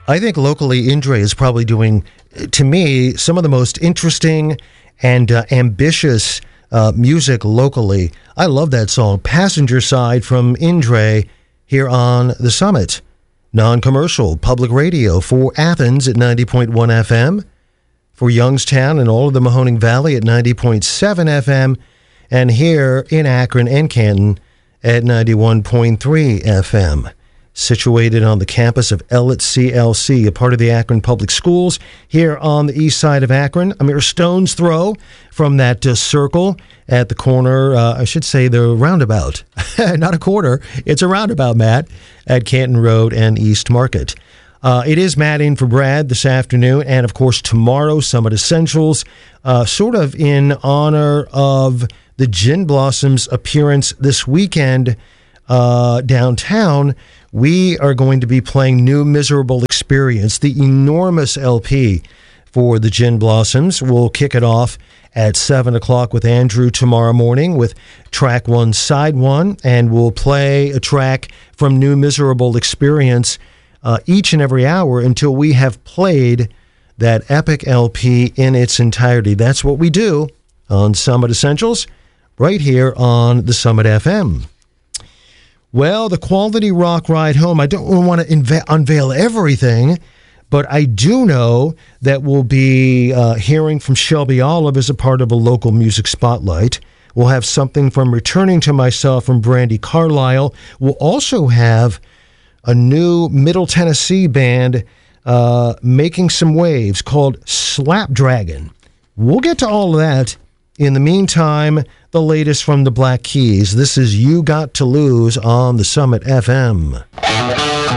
I think locally, Indre is probably doing, to me, some of the most interesting and ambitious music locally. I love that song, Passenger Side from Indre, here on The Summit. Non-commercial public radio for Athens at 90.1 FM, for Youngstown and all of the Mahoning Valley at 90.7 FM, and here in Akron and Canton at 91.3 FM. Situated on the campus of Ellet CLC, a part of the Akron Public Schools, here on the east side of Akron, a mere stone's throw from that circle at the corner, I should say the roundabout, not a corner, it's a roundabout, Matt, at Canton Road and East Market. It is Matt in for Brad this afternoon, and of course tomorrow, Summit Essentials, sort of in honor of the Gin Blossoms appearance this weekend downtown. We are going to be playing New Miserable Experience, the enormous LP for the Gin Blossoms. We'll kick it off at 7 o'clock with Andrew tomorrow morning with track 1, side 1, and we'll play a track from New Miserable Experience each and every hour until we have played that epic LP in its entirety. That's what we do on Summit Essentials right here on the Summit FM. Well, the Quality Rock Ride Home, I don't want to unveil everything, but I do know that we'll be hearing from Shelby Olive as a part of a local music spotlight. We'll have something from Returning to Myself from Brandi Carlile. We'll also have a new Middle Tennessee band making some waves called Slapdragon. We'll get to all of that. In the meantime, the latest from the Black Keys. This is You Got to Lose on the Summit FM.